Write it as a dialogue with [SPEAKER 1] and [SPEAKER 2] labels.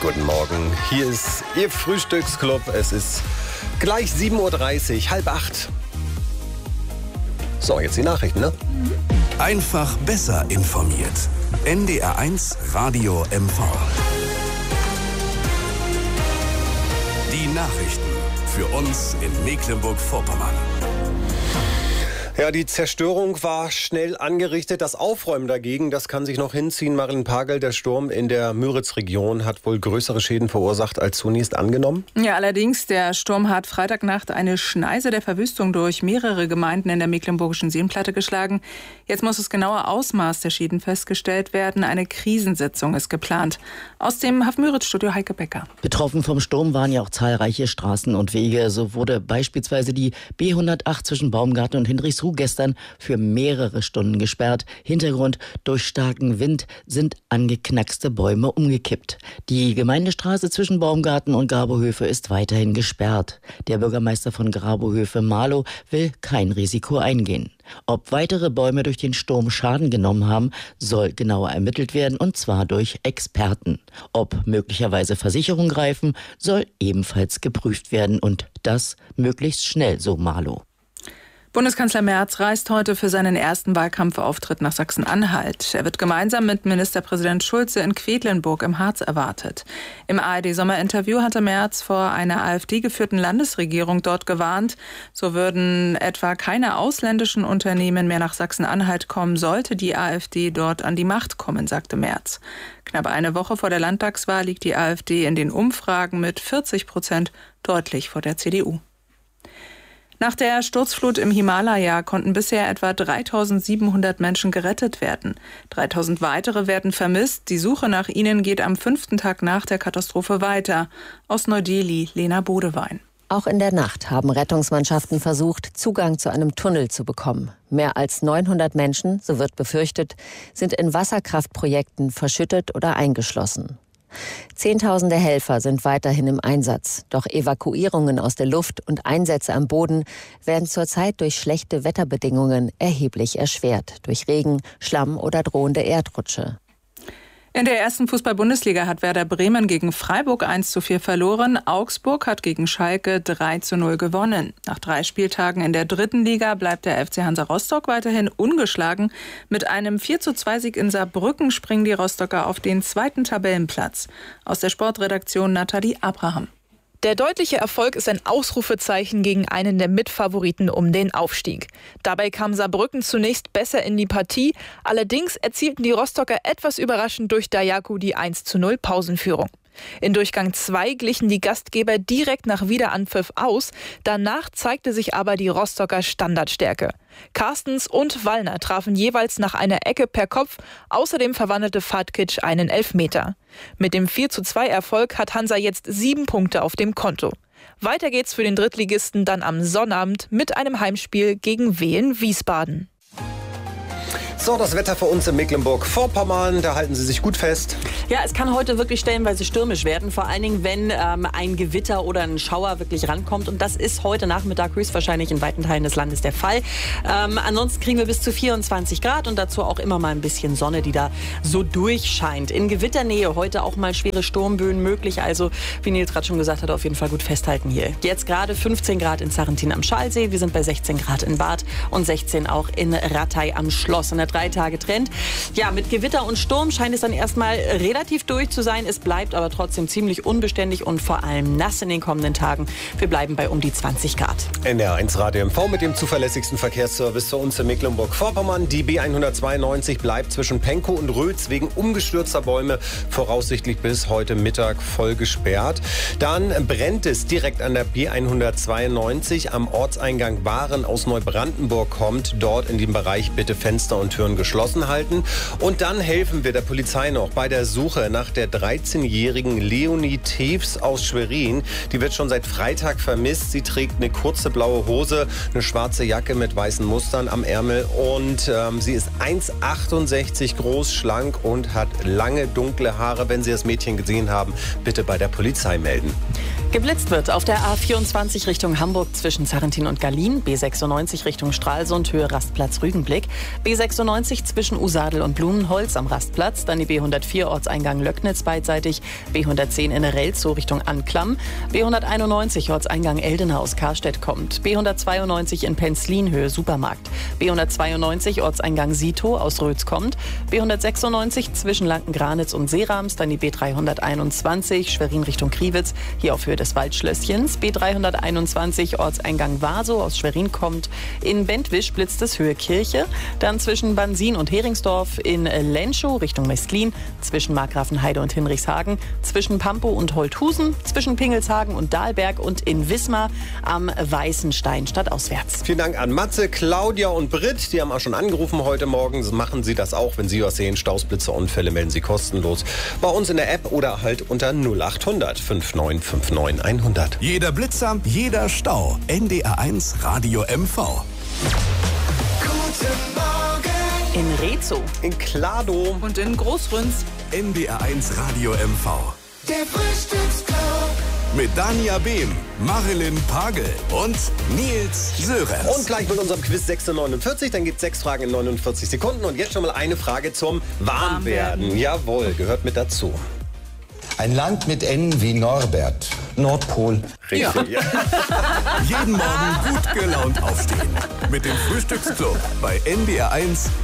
[SPEAKER 1] Guten Morgen, hier ist Ihr Frühstücksclub. Es ist gleich 7.30 Uhr, 7:30. So, jetzt die Nachrichten, ne?
[SPEAKER 2] Einfach besser informiert. NDR1 Radio MV. Die Nachrichten für uns in Mecklenburg-Vorpommern.
[SPEAKER 1] Ja, die Zerstörung war schnell angerichtet. Das Aufräumen dagegen, das kann sich noch hinziehen. Marilyn Pagel, der Sturm in der Müritz-Region hat wohl größere Schäden verursacht als zunächst angenommen.
[SPEAKER 3] Ja, allerdings, der Sturm hat Freitagnacht eine Schneise der Verwüstung durch mehrere Gemeinden in der mecklenburgischen Seenplatte geschlagen. Jetzt muss das genaue Ausmaß der Schäden festgestellt werden. Eine Krisensitzung ist geplant. Aus dem Haff-Müritz-Studio Heike Becker.
[SPEAKER 4] Betroffen vom Sturm waren ja auch zahlreiche Straßen und Wege. So wurde beispielsweise die B108 zwischen Baumgarten und Hinrichsruh gestern für mehrere Stunden gesperrt. Hintergrund: durch starken Wind sind angeknackste Bäume umgekippt. Die Gemeindestraße zwischen Baumgarten und Grabohöfe ist weiterhin gesperrt. Der Bürgermeister von Grabohöfe, Marlow, will kein Risiko eingehen. Ob weitere Bäume durch den Sturm Schaden genommen haben, soll genauer ermittelt werden, und zwar durch Experten. Ob möglicherweise Versicherungen greifen, soll ebenfalls geprüft werden, und das möglichst schnell, so Marlow.
[SPEAKER 3] Bundeskanzler Merz reist heute für seinen ersten Wahlkampfauftritt nach Sachsen-Anhalt. Er wird gemeinsam mit Ministerpräsident Schulze in Quedlinburg im Harz erwartet. Im ARD-Sommerinterview hatte Merz vor einer AfD-geführten Landesregierung dort gewarnt. So würden etwa keine ausländischen Unternehmen mehr nach Sachsen-Anhalt kommen, sollte die AfD dort an die Macht kommen, sagte Merz. Knapp eine Woche vor der Landtagswahl liegt die AfD in den Umfragen mit 40% deutlich vor der CDU. Nach der Sturzflut im Himalaya konnten bisher etwa 3.700 Menschen gerettet werden. 3.000 weitere werden vermisst. Die Suche nach ihnen geht am 5. Tag nach der Katastrophe weiter. Aus Neu-Delhi, Lena Bodewein.
[SPEAKER 5] Auch in der Nacht haben Rettungsmannschaften versucht, Zugang zu einem Tunnel zu bekommen. Mehr als 900 Menschen, so wird befürchtet, sind in Wasserkraftprojekten verschüttet oder eingeschlossen. Zehntausende Helfer sind weiterhin im Einsatz. Doch Evakuierungen aus der Luft und Einsätze am Boden werden zurzeit durch schlechte Wetterbedingungen erheblich erschwert. Durch Regen, Schlamm oder drohende Erdrutsche.
[SPEAKER 3] In der ersten Fußball-Bundesliga hat Werder Bremen gegen Freiburg 1:4 verloren. Augsburg hat gegen Schalke 3:0 gewonnen. Nach 3 Spieltagen in der dritten Liga bleibt der FC Hansa Rostock weiterhin ungeschlagen. Mit einem 4:2-Sieg in Saarbrücken springen die Rostocker auf den 2. Tabellenplatz. Aus der Sportredaktion Nathalie Abraham.
[SPEAKER 6] Der deutliche Erfolg ist ein Ausrufezeichen gegen einen der Mitfavoriten um den Aufstieg. Dabei kam Saarbrücken zunächst besser in die Partie. Allerdings erzielten die Rostocker etwas überraschend durch Dayaku die 1:0 Pausenführung. In Durchgang 2 glichen die Gastgeber direkt nach Wiederanpfiff aus. Danach zeigte sich aber die Rostocker Standardstärke. Carstens und Wallner trafen jeweils nach einer Ecke per Kopf. Außerdem verwandelte Fatkic einen Elfmeter. Mit dem 4:2 Erfolg hat Hansa jetzt 7 Punkte auf dem Konto. Weiter geht's für den Drittligisten dann am Sonnabend mit einem Heimspiel gegen Wehen Wiesbaden.
[SPEAKER 1] So, das Wetter für uns in Mecklenburg-Vorpommern, da halten Sie sich gut fest.
[SPEAKER 7] Ja, es kann heute wirklich stellenweise stürmisch werden, vor allen Dingen, wenn ein Gewitter oder ein Schauer wirklich rankommt. Und das ist heute Nachmittag höchstwahrscheinlich in weiten Teilen des Landes der Fall. Ansonsten kriegen wir bis zu 24 Grad und dazu auch immer mal ein bisschen Sonne, die da so durchscheint. In Gewitternähe heute auch mal schwere Sturmböen möglich. Also, wie Nils gerade schon gesagt hat, auf jeden Fall gut festhalten hier. Jetzt gerade 15 Grad in Sarrentin am Schalsee. Wir sind bei 16 Grad in Barth und 16 auch in Rattay am Schloss. In der 3-Tage-Trend. Ja, mit Gewitter und Sturm scheint es dann erstmal relativ durch zu sein. Es bleibt aber trotzdem ziemlich unbeständig und vor allem nass in den kommenden Tagen. Wir bleiben bei um die 20 Grad.
[SPEAKER 1] NDR1 Radio MV mit dem zuverlässigsten Verkehrsservice für uns in Mecklenburg-Vorpommern. Die B192 bleibt zwischen Penkow und Rötz wegen umgestürzter Bäume voraussichtlich bis heute Mittag voll gesperrt. Dann brennt es direkt an der B192 am Ortseingang Waren aus Neubrandenburg kommt. Dort in dem Bereich bitte Fenster und Türen geschlossen halten. Und dann helfen wir der Polizei noch bei der Suche nach der 13-jährigen Leonie Tews aus Schwerin. Die wird schon seit Freitag vermisst. Sie trägt eine kurze blaue Hose, eine schwarze Jacke mit weißen Mustern am Ärmel und sie ist 1,68 groß, schlank und hat lange dunkle Haare. Wenn Sie das Mädchen gesehen haben, bitte bei der Polizei melden.
[SPEAKER 7] Geblitzt wird auf der A24 Richtung Hamburg zwischen Sarrentin und Gallien, B96 Richtung Stralsund, Höhe Rastplatz Rügenblick, B96 B96 zwischen Usadel und Blumenholz am Rastplatz, dann die B104 Ortseingang Löcknitz beidseitig, B110 in Relzow Richtung Anklam, B191 Ortseingang Eldenau aus Karstedt kommt, B192 in Penzlin Höhe Supermarkt, B192 Ortseingang Sito aus Rötz kommt, B196 zwischen Lankengranitz und Seerams, dann die B321 Schwerin Richtung Kriwitz, hier auf Höhe des Waldschlösschens, B321 Ortseingang Waso aus Schwerin kommt, in Bentwisch blitzt es Höhe Kirche, dann zwischen Bansin und Heringsdorf in Lenschow Richtung Mesklin, zwischen Markgrafenheide und Hinrichshagen, zwischen Pampow und Holthusen, zwischen Pingelshagen und Dahlberg und in Wismar am Weißenstein stadtauswärts.
[SPEAKER 1] Vielen Dank an Matze, Claudia und Britt. Die haben auch schon angerufen heute Morgen. Machen Sie das auch, wenn Sie was sehen. Staus, Blitze, Unfälle melden Sie kostenlos bei uns in der App oder halt unter 0800 5959 100.
[SPEAKER 2] Jeder Blitzer, jeder Stau. NDR1 Radio MV.
[SPEAKER 7] In Rezo,
[SPEAKER 1] In Kladow
[SPEAKER 3] Und in Großrünz.
[SPEAKER 2] NDR1 Radio MV.
[SPEAKER 8] Der Frühstücksclub.
[SPEAKER 2] Mit Dania Behm, Marilyn Pagel und Nils Sörensen.
[SPEAKER 1] Und gleich mit unserem Quiz 6:49. Dann gibt es 6 Fragen in 49 Sekunden. Und jetzt schon mal eine Frage zum Warmwerden. Jawohl, gehört mit dazu.
[SPEAKER 9] Ein Land mit N wie Norbert. Nordpol.
[SPEAKER 1] Richtig, ja.
[SPEAKER 2] Jeden Morgen gut gelaunt aufstehen. Mit dem Frühstücksclub bei NDR1